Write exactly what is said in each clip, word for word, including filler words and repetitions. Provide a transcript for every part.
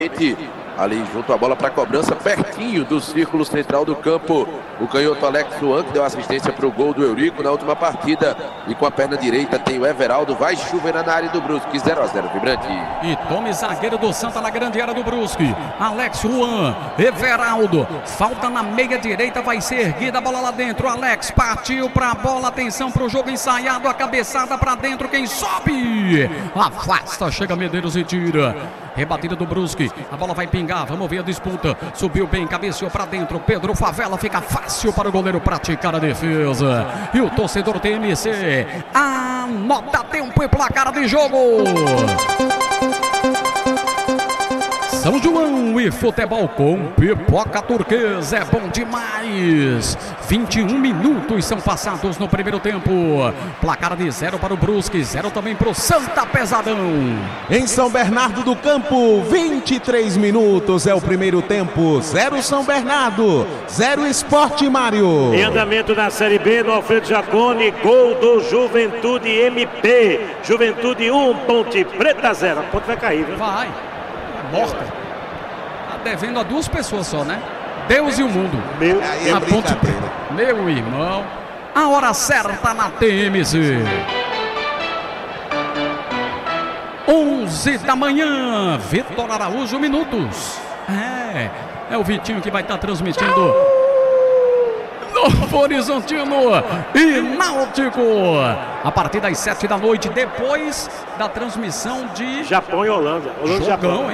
ali junto à bola para cobrança, pertinho do círculo central do campo. O canhoto Alex Juan, que deu assistência para o gol do Eurico na última partida. E com a perna direita tem o Everaldo, vai chover na área do Brusque, zero a zero, Vibrante. E tome zagueiro do Santa na grande área do Brusque. Alex Juan, Everaldo, falta na meia direita, vai ser erguida a bola lá dentro. Alex partiu para a bola, atenção para o jogo ensaiado, a cabeçada para dentro, quem sobe? Afasta, chega Medeiros e tira. Rebatida do Brusque, a bola vai pingar, vamos ver a disputa. Subiu bem, cabeceou para dentro. Pedro Favela, fica fácil para o goleiro praticar a defesa. E o torcedor T M C anota tempo e placar de jogo. São João e futebol com pipoca turquesa, é bom demais. vinte e um minutos são passados no primeiro tempo. Placar de zero para o Brusque, zero também para o Santa Pesadão. Em São Bernardo do Campo, vinte e três minutos é o primeiro tempo. Zero São Bernardo, zero Esporte, Mário. Em andamento na Série B, no Alfredo Jaconi, gol do Juventude M P. Juventude um, Ponte Preta zero. A ponte vai cair, viu? Vai. Morta. Tá devendo a duas pessoas só, né? Deus e o mundo. Meu, é a ponte, meu irmão. A hora certa na T M C. onze da manhã. Vitor Araújo, minutos. É, é o Vitinho que vai estar tá transmitindo. Novo Horizontino e Náutico. A partir das sete da noite, depois da transmissão de Japão e Holanda. Holanda Jogão, Japão. Hein?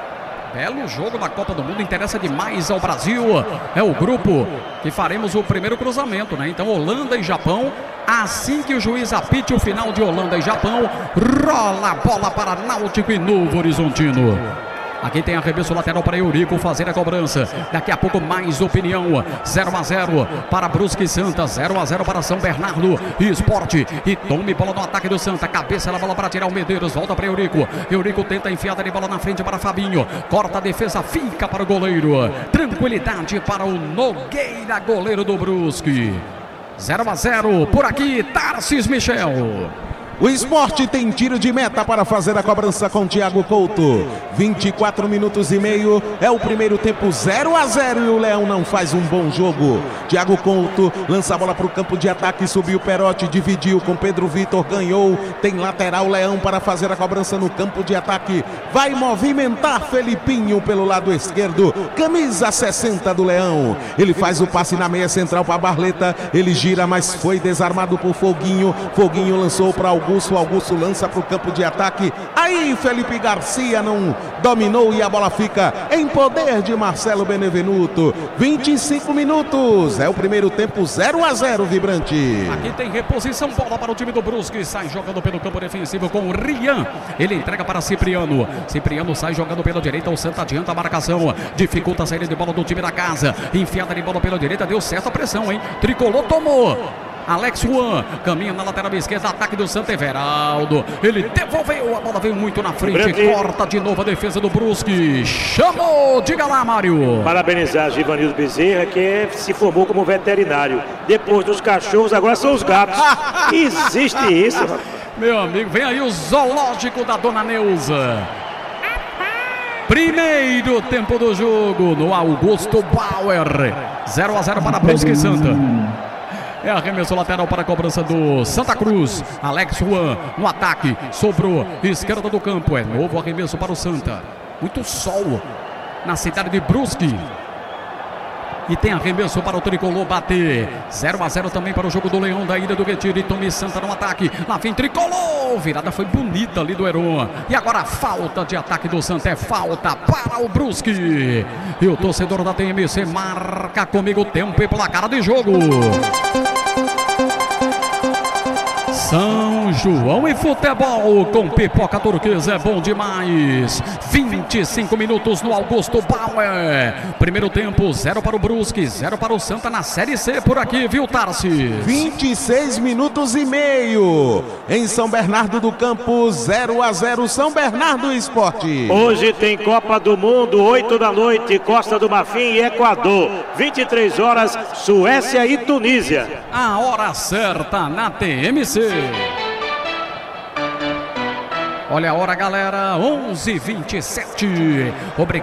Belo jogo da Copa do Mundo, interessa demais ao Brasil. É o grupo que faremos o primeiro cruzamento, né? Então, Holanda e Japão. Assim que o juiz apite o final de Holanda e Japão, rola a bola para Náutico e Novo Horizontino. Aqui tem arremesso lateral para Eurico fazer a cobrança. Daqui a pouco mais opinião. zero a zero para Brusque e Santa. zero a zero para São Bernardo e Esporte. E tome bola no ataque do Santa. Cabeça na bola para tirar o Medeiros. Volta para Eurico. Eurico tenta enfiada de bola na frente para Fabinho. Corta a defesa, fica para o goleiro. Tranquilidade para o Nogueira, goleiro do Brusque. zero a zero por aqui, Tarcis Michel. O Esporte tem tiro de meta para fazer a cobrança com Thiago Couto. vinte e quatro minutos e meio, é o primeiro tempo, zero a zero, e o Leão não faz um bom jogo. Thiago Couto lança a bola para o campo de ataque, subiu o Perotti, dividiu com Pedro Vitor, ganhou. Tem lateral Leão para fazer a cobrança no campo de ataque. Vai movimentar Felipinho pelo lado esquerdo, camisa sessenta do Leão. Ele faz o passe na meia central para Barleta, ele gira, mas foi desarmado por Foguinho. Foguinho lançou para Augusto. Augusto, Augusto lança para o campo de ataque. Aí Felipe Garcia não dominou e a bola fica em poder de Marcelo Benevenuto. vinte e cinco minutos, é o primeiro tempo, zero a zero, Vibrante. Aqui tem reposição, bola para o time do Brusque. Sai jogando pelo campo defensivo com o Rian. Ele entrega para Cipriano. Cipriano sai jogando pela direita. O Santa adianta a marcação. Dificulta a saída de bola do time da casa. Enfiada de bola pela direita. Deu certa pressão, hein? Tricolor tomou. Alex Juan caminha na lateral esquerda, ataque do Santa. Everaldo, ele devolveu, a bola veio muito na frente, Branque. Corta de novo a defesa do Brusque, chamou, diga lá, Mário. Parabenizar Givanildo Bezerra, que se formou como veterinário. Depois dos cachorros, agora são os gatos. Existe isso, rapaz. Meu amigo, vem aí o zoológico da Dona Neuza. Primeiro tempo do jogo no Augusto Bauer, zero a zero para Brusque e Santa. É arremesso lateral para a cobrança do Santa Cruz. Alex Juan no ataque. Sobrou esquerda do campo. É novo arremesso para o Santa. Muito sol na cidade de Brusque. E tem arremesso para o Tricolor bater. zero a zero também para o jogo do Leão da Ilha do Retiro. E Tome Santa no ataque. Lá vem Tricolor. Virada foi bonita ali do Heron. E agora a falta de ataque do Santa. É falta para o Brusque. E o torcedor da T M C marca comigo o tempo e placar de jogo. São João e futebol com pipoca turquesa, é bom demais. vinte e cinco minutos no Augusto Bauer. Primeiro tempo, zero para o Brusque, zero para o Santa na Série C por aqui, viu, Tarcis? vinte e seis minutos e meio. Em São Bernardo do Campo, zero a zero, São Bernardo Esporte. Hoje tem Copa do Mundo, oito da noite, Costa do Marfim e Equador. vinte e três horas, Suécia e Tunísia. A hora certa na T M C. Olha a hora, galera, onze e vinte e sete. Obrigado.